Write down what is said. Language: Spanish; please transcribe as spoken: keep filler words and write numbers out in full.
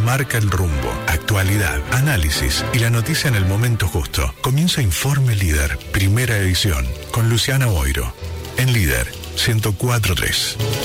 marca el rumbo, actualidad, análisis y la noticia en el momento justo. Comienza Informe Líder, primera edición, con Luciana Boiro, en Líder ciento cuatro punto tres.